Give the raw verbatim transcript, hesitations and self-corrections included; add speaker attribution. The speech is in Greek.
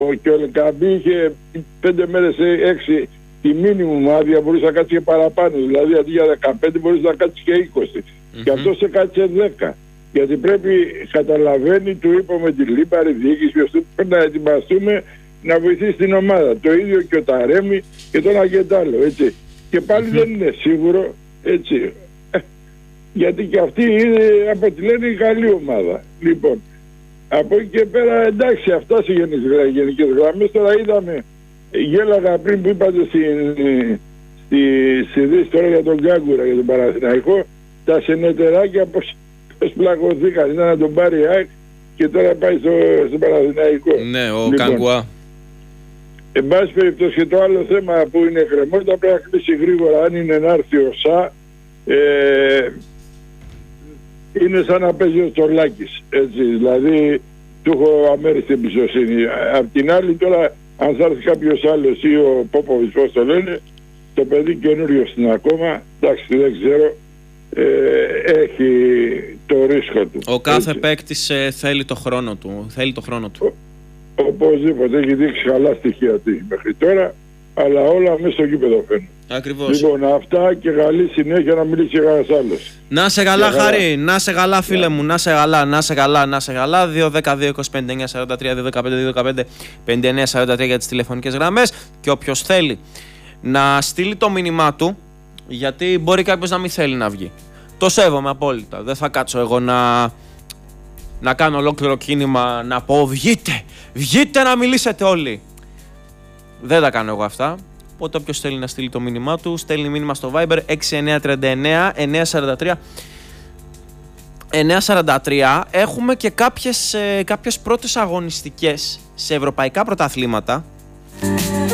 Speaker 1: και ο Λεκαμπή είχε πέντε μέρες, έξι τη μίνιμουμ άδεια, μπορούσε να κάτσει και παραπάνω. Δηλαδή αντί για δεκαπέντε μπορούσε να κάτσει και είκοσι. Mm-hmm. Και αυτό σε κάτσε δέκα. Γιατί πρέπει, καταλαβαίνει, του είπαμε τη λίπαρη διοίκηση, ώστε πρέπει να ετοιμαστούμε να βοηθήσει την ομάδα. Το ίδιο και ο Ταρέμι και τον Αγεντάλο, έτσι. Και πάλι mm-hmm. δεν είναι σίγουρο, έτσι. Γιατί και αυτή είναι, από ό,τι λένε, η καλή ομάδα. Λοιπόν, από εκεί και πέρα, εντάξει, αυτά σε γενικές γραμμές. Τώρα είδαμε, γέλαγα πριν που είπατε στη ειδήση τώρα για τον Κάγκουρα, για τον Παναθηναϊκό, τα σενετεράκια πως, πως πλακωθήκαν. Ήταν να τον πάρει η ΑΕΚ και τώρα πάει στο, στο Παναθηναϊκό.
Speaker 2: Ναι, ο
Speaker 1: λοιπόν,
Speaker 2: Κάγκουα.
Speaker 1: Εν πάση περιπτώσει, και το άλλο θέμα που είναι κρεμότητα πρέπει να κλείσει γρήγορα. Αν είναι να έρθει ο ΣΑ, ε, είναι σαν να παίζει ο Στολάκης, έτσι, δηλαδή του έχω αμέριστη εμπιστοσύνη. Απ' την άλλη τώρα, αν θα έρθει κάποιος άλλος ή ο Πόποβιτς, πώς το λένε, το παιδί καινούριος είναι ακόμα, εντάξει, δεν ξέρω, ε, έχει το ρίσκο του.
Speaker 2: Ο κάθε παίκτης ε, θέλει το χρόνο του, θέλει το χρόνο του.
Speaker 1: Ο, οπωσδήποτε, έχει δείξει καλά στοιχεία τι μέχρι τώρα, αλλά όλα μέσα στο γήπεδο φαίνουν.
Speaker 2: Ακριβώς.
Speaker 1: Λοιπόν, αυτά και καλή συνέχεια, να μιλήσει κανένας άλλος.
Speaker 2: Να σε καλά, Χάρη, να σε καλά, φίλε yeah. μου, να σε καλά, να σε καλά, να σε καλά. δύο δέκα δύο είκοσι πέντε εννιά σαράντα τρία, δύο δέκα πέντε δύο δέκα πέντε εννιά σαράντα τρία για τις τηλεφωνικές γραμμές. Και όποιος θέλει να στείλει το μήνυμά του, γιατί μπορεί κάποιος να μην θέλει να βγει. Το σέβομαι απόλυτα. Δεν θα κάτσω εγώ να, να κάνω ολόκληρο κίνημα να πω βγείτε, βγείτε να μιλήσετε όλοι. Δεν τα κάνω εγώ αυτά. Οπότε όποιος θέλει να στείλει το μήνυμά του, στέλνει μήνυμα στο Viber έξι εννιά τρία εννιά εννιά σαράντα τρία εννιά σαράντα τρία. Έχουμε και κάποιες, ε, κάποιες πρώτες αγωνιστικές σε ευρωπαϊκά πρωταθλήματα.